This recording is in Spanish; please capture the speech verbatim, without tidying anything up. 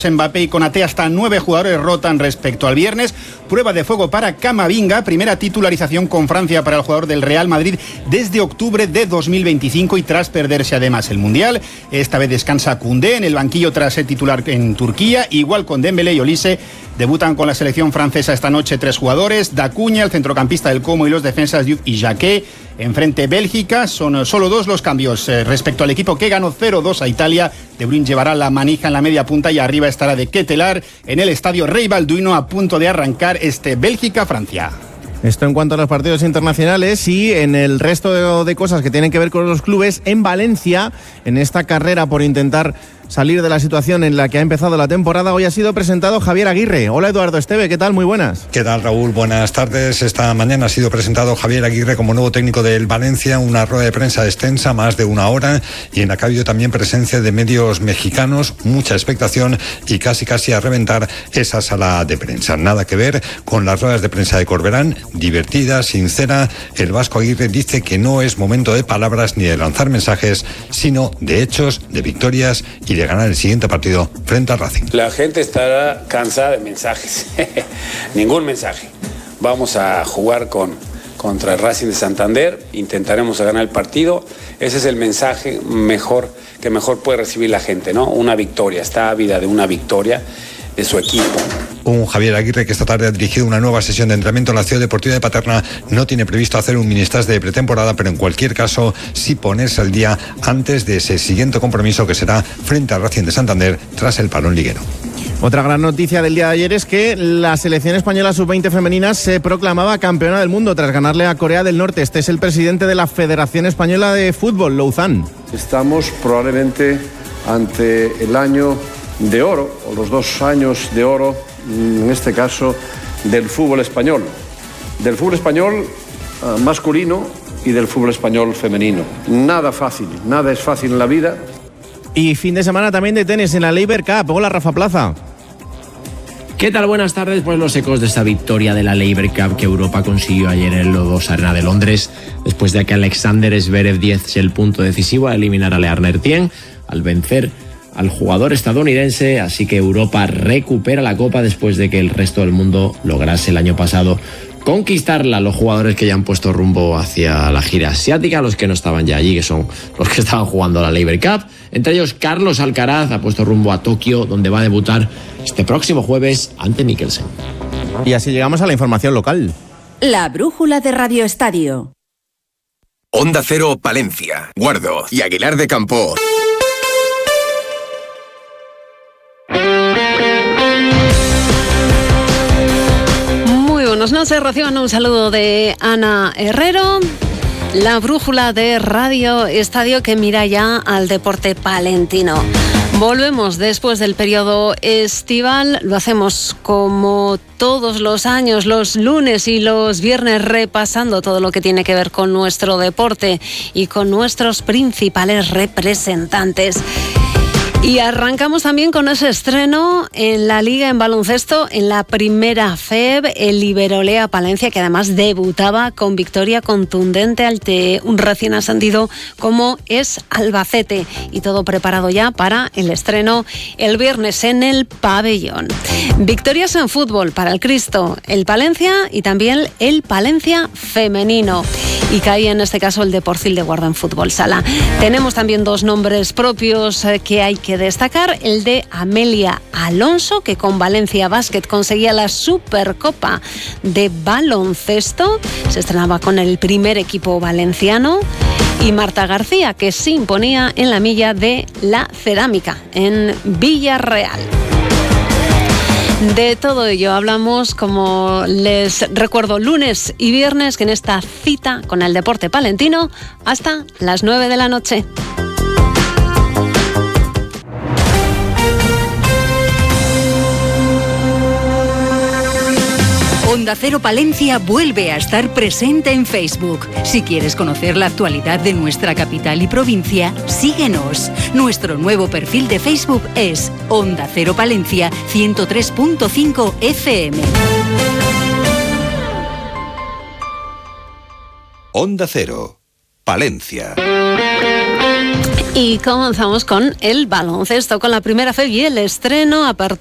Mbappé y Konaté, hasta nueve jugadores rotan respecto al viernes. Prueba de fuego para Camavinga, primera titularización con Francia para el jugador del Real Madrid desde octubre de dos mil veinticinco y tras perderse además el Mundial. Esta vez descansa Koundé en el banquillo tras ser titular en Turquía, igual con Dembélé y Olise. Debutan con la selección francesa esta noche tres jugadores: Dacuña, el centrocampista del Como, y los defensas Diouf y Jacquet. Enfrente Bélgica, son solo dos los cambios eh, respecto al equipo que ganó cero dos a Italia. De Bruyne llevará la manija en la media punta y arriba estará de Ketelaere en el estadio Rey Balduino, a punto de arrancar este Bélgica-Francia. Esto en cuanto a los partidos internacionales. Y en el resto de, de cosas que tienen que ver con los clubes, en Valencia, en esta carrera por intentar salir de la situación en la que ha empezado la temporada, hoy ha sido presentado Javier Aguirre. Hola, Eduardo Esteve, ¿qué tal? Muy buenas. ¿Qué tal, Raúl? Buenas tardes. Esta mañana ha sido presentado Javier Aguirre como nuevo técnico del Valencia, una rueda de prensa extensa, más de una hora, y en la que ha habido también presencia de medios mexicanos, mucha expectación y casi casi a reventar esa sala de prensa. Nada que ver con las ruedas de prensa de Corberán, divertida, sincera. El vasco Aguirre dice que no es momento de palabras ni de lanzar mensajes, sino de hechos, de victorias y de ganar el siguiente partido frente al Racing. La gente estará cansada de mensajes. Ningún mensaje. Vamos a jugar con, contra el Racing de Santander. Intentaremos ganar el partido. Ese es el mensaje mejor que mejor puede recibir la gente, ¿no? Una victoria. Está ávida de una victoria de su equipo. Un Javier Aguirre que esta tarde ha dirigido una nueva sesión de entrenamiento en la Ciudad Deportiva de Paterna. No tiene previsto hacer un mini-stage de pretemporada, pero en cualquier caso sí ponerse al día antes de ese siguiente compromiso, que será frente al Racing de Santander tras el parón liguero. Otra gran noticia del día de ayer es que la selección española sub veinte femenina se proclamaba campeona del mundo tras ganarle a Corea del Norte. Este es el presidente de la Federación Española de Fútbol, Louzán. Estamos probablemente ante el año de oro, o los dos años de oro, en este caso, del fútbol español. Del fútbol español uh, masculino y del fútbol español femenino. Nada fácil, nada es fácil en la vida. Y fin de semana también de tenis en la Laver Cup. Hola, Rafa Plaza. ¿Qué tal? Buenas tardes. Pues los ecos de esta victoria de la Laver Cup que Europa consiguió ayer en el O dos Arena de Londres, después de que Alexander Zverev diese el punto decisivo a eliminar a Lear Nertien al vencer al jugador estadounidense. Así que Europa recupera la copa después de que el resto del mundo lograse el año pasado conquistarla. Los jugadores que ya han puesto rumbo hacia la gira asiática, los que no estaban ya allí, que son los que estaban jugando la Laver Cup, entre ellos Carlos Alcaraz, ha puesto rumbo a Tokio, donde va a debutar este próximo jueves ante Mikkelsen. Y así llegamos a la información local. La brújula de Radio Estadio. Onda Cero, Palencia, Guardo y Aguilar de Campo. Buenas noches, reciban un saludo de Ana Herrero. La brújula de Radio Estadio que mira ya al deporte palentino. Volvemos después del periodo estival, lo hacemos como todos los años, los lunes y los viernes, repasando todo lo que tiene que ver con nuestro deporte y con nuestros principales representantes. Y arrancamos también con ese estreno en la Liga en baloncesto, en la primera F E B, el Iberolea Palencia, que además debutaba con victoria contundente ante un recién ascendido como es Albacete. Y todo preparado ya para el estreno el viernes en el pabellón. Victorias en fútbol para el Cristo, el Palencia y también el Palencia femenino. Y caía en este caso el Deporcil de Guarda en fútbol sala. Tenemos también dos nombres propios que hay que destacar: el de Amelia Alonso, que con Valencia Basket conseguía la Supercopa de baloncesto, se estrenaba con el primer equipo valenciano, y Marta García, que se imponía en la milla de la cerámica en Villarreal. De todo ello hablamos, como les recuerdo, lunes y viernes, que en esta cita con el deporte palentino hasta las nueve de la noche. Onda Cero Palencia vuelve a estar presente en Facebook. Si quieres conocer la actualidad de nuestra capital y provincia, síguenos. Nuestro nuevo perfil de Facebook es Onda Cero Palencia ciento tres punto cinco F M. Onda Cero, Palencia. Y comenzamos con el baloncesto, con la primera F E B y el estreno a partir